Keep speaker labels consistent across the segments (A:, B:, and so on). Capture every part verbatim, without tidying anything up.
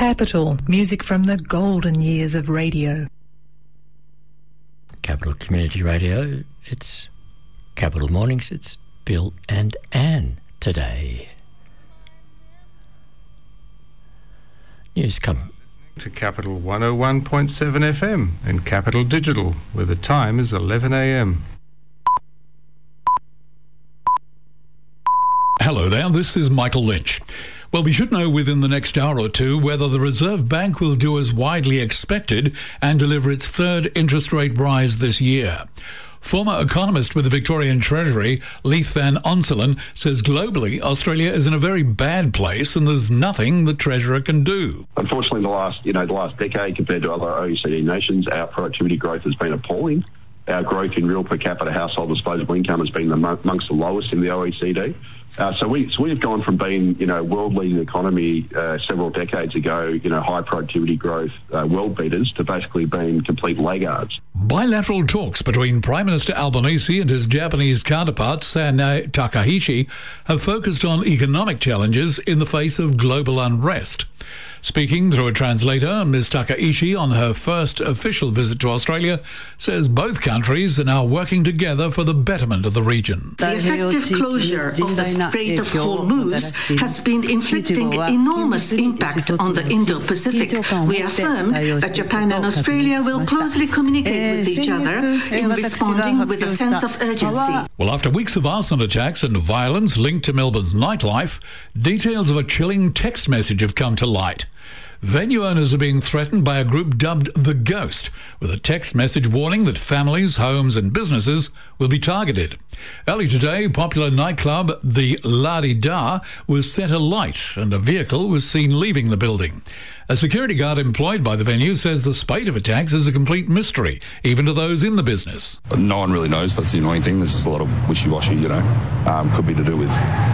A: Capital, music from the golden years of radio.
B: Capital Community Radio, it's Capital Mornings, it's Bill and Anne today. News come.
C: To Capital one oh one point seven F M and Capital Digital, where the time is eleven a m.
D: Hello there, this is Michael Lynch. Well, we should know within the next hour or two whether the Reserve Bank will do as widely expected and deliver its third interest rate rise this year. Former economist with the Victorian Treasury, Leith Van Onselen, says globally Australia is in a very bad place and there's nothing the Treasurer can do.
E: Unfortunately, the last, you know, the last decade compared to other O E C D nations, our productivity growth has been appalling. Our growth in real per capita household disposable income has been amongst the lowest in the O E C D. Uh, so, we, so we've gone from being, you know, world-leading economy uh, several decades ago, you know, high productivity growth, uh, world beaters, to basically being complete laggards.
D: Bilateral talks between Prime Minister Albanese and his Japanese counterpart, Sanae Takaichi, have focused on economic challenges in the face of global unrest. Speaking through a translator, Miz Takaichi, on her first official visit to Australia, says both countries are now working together for the betterment of the region.
F: The effective closure of the Strait of Hormuz has been inflicting enormous impact on the Indo-Pacific. We affirm that Japan and Australia will closely communicate with each other in responding with a sense of urgency.
D: Well, after weeks of arson attacks and violence linked to Melbourne's nightlife, details of a chilling text message have come to light. Venue owners are being threatened by a group dubbed The Ghost, with a text message warning that families, homes and businesses will be targeted. Early today, popular nightclub The La-Di-Da was set alight and a vehicle was seen leaving the building. A security guard employed by the venue says the spate of attacks is a complete mystery, even to those in the business.
G: No one really knows. That's the annoying thing. There's just a lot of wishy-washy, you know. Um, could be to do with...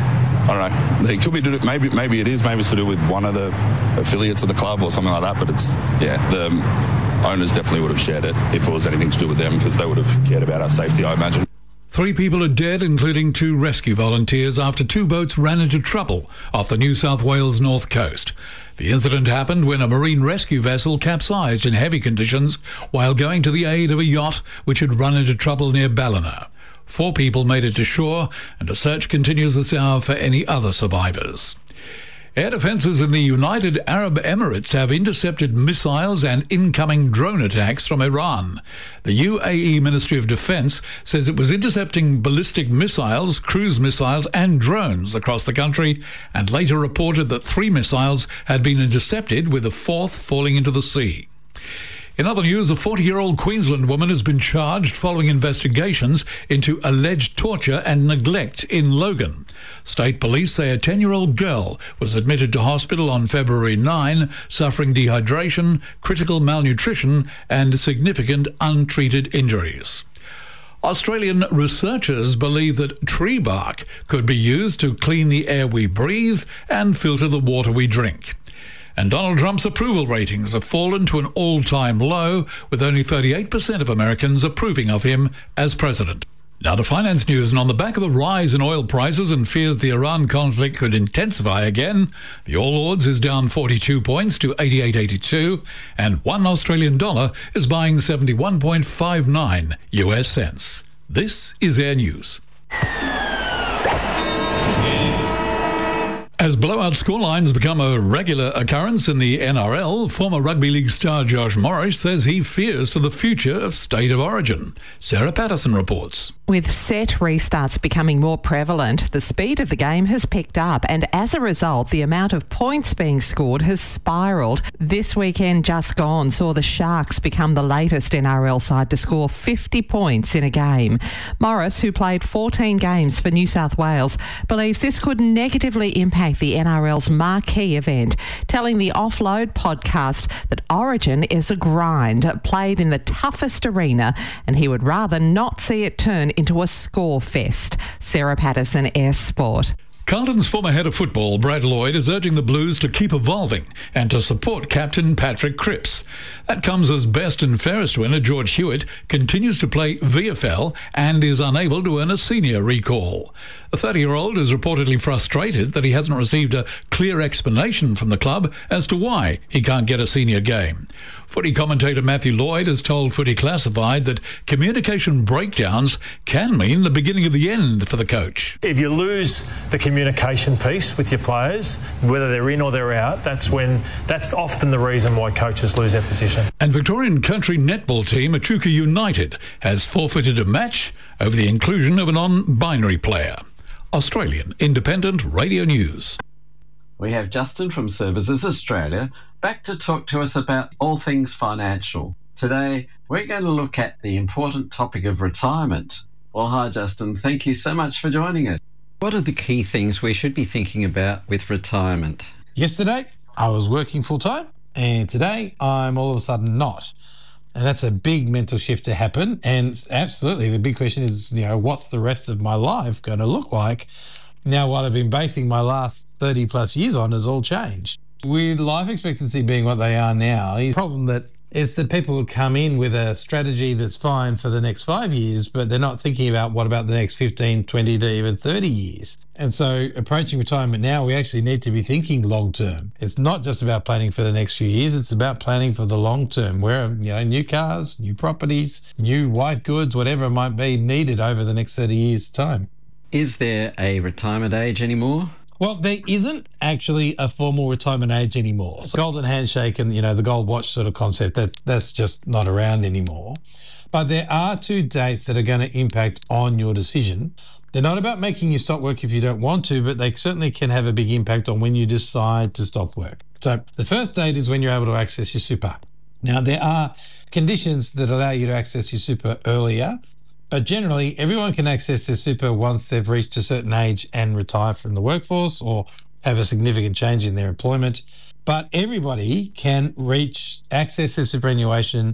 G: I don't know. It could be to do, maybe maybe it is. Maybe it's to do with one of the affiliates of the club or something like that. But it's yeah, the owners definitely would have shared it if it was anything to do with them, because they would have cared about our safety, I imagine.
D: Three people are dead, including two rescue volunteers, after two boats ran into trouble off the New South Wales north coast. The incident happened when a marine rescue vessel capsized in heavy conditions while going to the aid of a yacht which had run into trouble near Ballina. Four people made it to shore, and a search continues this hour for any other survivors. Air defences in the United Arab Emirates have intercepted missiles and incoming drone attacks from Iran. The U A E Ministry of Defence says it was intercepting ballistic missiles, cruise missiles and drones across the country, and later reported that three missiles had been intercepted, with a fourth falling into the sea. In other news, a forty-year-old Queensland woman has been charged following investigations into alleged torture and neglect in Logan. State police say a ten-year-old girl was admitted to hospital on February ninth, suffering dehydration, critical malnutrition and significant untreated injuries. Australian researchers believe that tree bark could be used to clean the air we breathe and filter the water we drink. And Donald Trump's approval ratings have fallen to an all-time low, with only thirty-eight percent of Americans approving of him as president. Now to finance news, and on the back of a rise in oil prices and fears the Iran conflict could intensify again, the All Ords is down forty-two points to eighty-eight eighty-two, and one Australian dollar is buying seventy-one point five nine U S cents. This is Air News. As blowout scorelines become a regular occurrence in the N R L, former rugby league star Josh Morris says he fears for the future of State of Origin. Sarah Patterson reports.
H: With set restarts becoming more prevalent, the speed of the game has picked up, and as a result, the amount of points being scored has spiralled. This weekend just gone saw the Sharks become the latest N R L side to score fifty points in a game. Morris, who played fourteen games for New South Wales, believes this could negatively impact the N R L's marquee event, telling the Offload podcast that Origin is a grind, played in the toughest arena, and he would rather not see it turn into a score fest. Sarah Patterson, Air Sport.
D: Carlton's former head of football, Brad Lloyd, is urging the Blues to keep evolving and to support captain Patrick Cripps. That comes as best and fairest winner George Hewitt continues to play V F L and is unable to earn a senior recall. The thirty-year-old is reportedly frustrated that he hasn't received a clear explanation from the club as to why he can't get a senior game. Footy commentator Matthew Lloyd has told Footy Classified that communication breakdowns can mean the beginning of the end for the coach.
I: If you lose the communication piece with your players, whether they're in or they're out, that's when that's often the reason why coaches lose their position.
D: And Victorian country netball team Echuca United has forfeited a match over the inclusion of a non-binary player. Australian Independent Radio News.
J: We have Justin from Services Australia back to talk to us about all things financial. Today, we're going to look at the important topic of retirement. Well, hi, Justin. Thank you so much for joining us. What are the key things we should be thinking about with retirement?
K: Yesterday, I was working full-time, and today I'm all of a sudden not. And that's a big mental shift to happen. And absolutely, the big question is, you know, what's the rest of my life going to look like? Now, what I've been basing my last thirty plus years on has all changed. With life expectancy being what they are now, the problem that is that people will come in with a strategy that's fine for the next five years, but they're not thinking about what about the next fifteen, twenty to even thirty years. And so approaching retirement now, we actually need to be thinking long term. It's not just about planning for the next few years, it's about planning for the long term, where, you know, new cars, new properties, new white goods, whatever might be needed over the next thirty years' time.
J: Is there a retirement age anymore?
K: Well, there isn't actually a formal retirement age anymore. So golden handshake and, you know, the gold watch sort of concept, that that's just not around anymore. But there are two dates that are going to impact on your decision. They're not about making you stop work if you don't want to, but they certainly can have a big impact on when you decide to stop work. So the first date is when you're able to access your super. Now, there are conditions that allow you to access your super earlier, but generally everyone can access their super once they've reached a certain age and retire from the workforce or have a significant change in their employment. But everybody can reach access their superannuation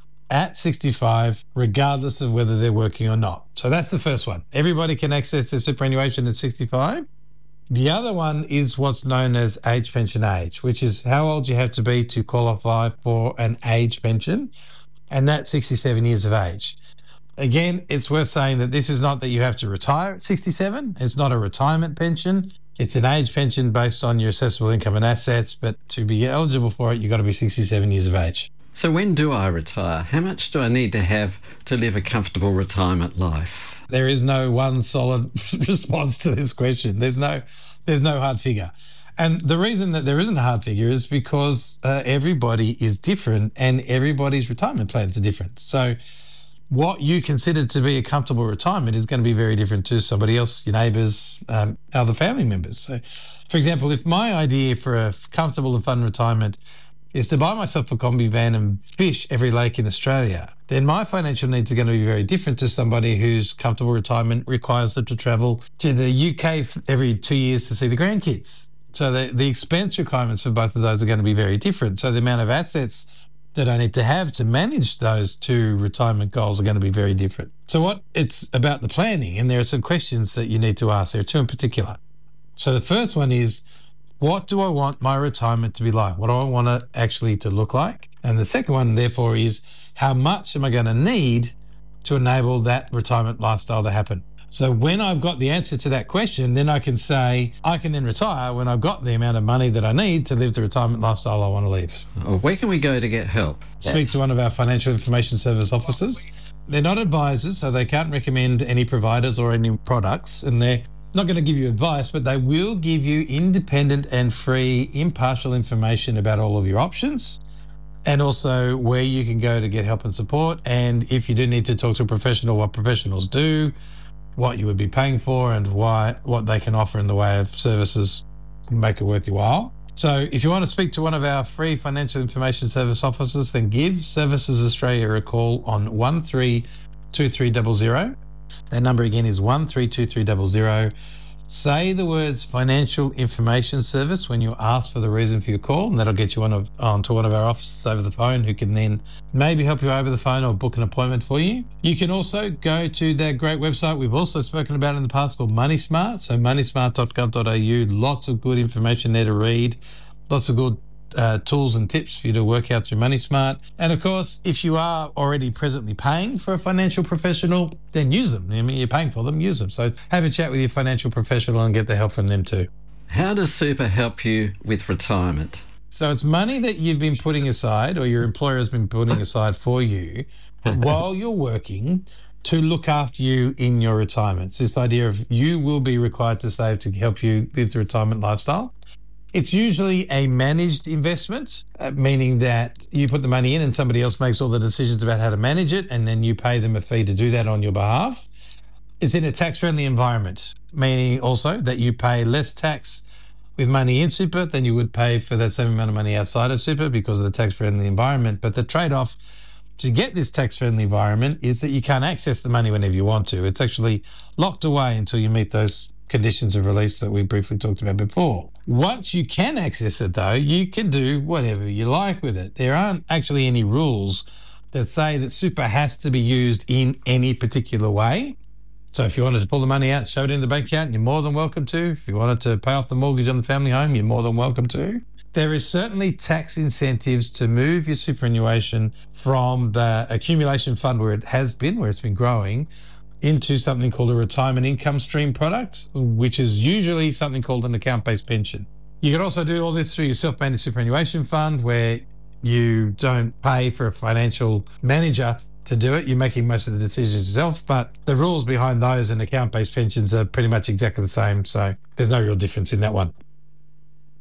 K: at sixty-five, regardless of whether they're working or not. So that's the first one. Everybody can access their superannuation at sixty-five. The other one is what's known as age pension age, which is how old you have to be to qualify for an age pension, and that's sixty-seven years of age. Again, it's worth saying that this is not that you have to retire at sixty-seven. It's not a retirement pension. It's an age pension based on your assessable income and assets, but to be eligible for it, you've got to be sixty-seven years of age.
J: So when do I retire? How much do I need to have to live a comfortable retirement life?
K: There is no one solid response to this question. There's no, there's no hard figure. And the reason that there isn't a hard figure is because uh, everybody is different and everybody's retirement plans are different. So what you consider to be a comfortable retirement is going to be very different to somebody else, your neighbours, um, other family members. So, for example, if my idea for a comfortable and fun retirement is to buy myself a combi van and fish every lake in Australia, then my financial needs are going to be very different to somebody whose comfortable retirement requires them to travel to the U K every two years to see the grandkids. So the, the expense requirements for both of those are going to be very different. So the amount of assets that I need to have to manage those two retirement goals are going to be very different. So what it's about the planning, and there are some questions that you need to ask. There are two in particular. So the first one is, what do I want my retirement to be like? What do I want it actually to look like? And the second one, therefore, is how much am I going to need to enable that retirement lifestyle to happen? So when I've got the answer to that question, then I can say, I can then retire when I've got the amount of money that I need to live the retirement lifestyle I want to live.
J: Where can we go to get help?
K: Speak to one of our financial information service officers. They're not advisors, so they can't recommend any providers or any products, and they're not going to give you advice, but they will give you independent and free, impartial information about all of your options, and also where you can go to get help and support. And if you do need to talk to a professional, what professionals do, what you would be paying for, and why, what they can offer in the way of services, make it worth your while. So if you want to speak to one of our free financial information service officers, then give Services Australia a call on one three two three zero zero. That number again is one three two three zero zero. Say the words Financial Information Service when you ask for the reason for your call, and that'll get you on, a, on to one of our officers over the phone who can then maybe help you over the phone or book an appointment for you. You can also go to that great website we've also spoken about in the past called Money Smart, so money smart dot gov dot a u. Lots of good information there to read, lots of good uh, tools and tips for you to work out through Money Smart. And of course, if you are already presently paying for a financial professional, then use them. I mean, you're paying for them, use them. So have a chat with your financial professional and get the help from them too.
J: How does super help you with retirement?
K: So it's money that you've been putting aside, or your employer has been putting aside for you while you're working to look after you in your retirement. It's this idea of you will be required to save to help you with the retirement lifestyle. It's usually a managed investment, uh, meaning that you put the money in and somebody else makes all the decisions about how to manage it, and then you pay them a fee to do that on your behalf. It's in a tax-friendly environment, meaning also that you pay less tax with money in super than you would pay for that same amount of money outside of super because of the tax-friendly environment. But the trade-off to get this tax-friendly environment is that you can't access the money whenever you want to. It's actually locked away until you meet those conditions of release that we briefly talked about before. Once you can access it, though, you can do whatever you like with it. There aren't actually any rules that say that super has to be used in any particular way. So if you wanted to pull the money out, show it in the bank account, you're more than welcome to. If you wanted to pay off the mortgage on the family home, you're more than welcome to. There is certainly tax incentives to move your superannuation from the accumulation fund where it has been, where it's been growing, into something called a retirement income stream product, which is usually something called an account-based pension. You can also do all this through your self-managed superannuation fund, where you don't pay for a financial manager to do it. You're making most of the decisions yourself, but the rules behind those and account-based pensions are pretty much exactly the same. So there's no real difference in that one.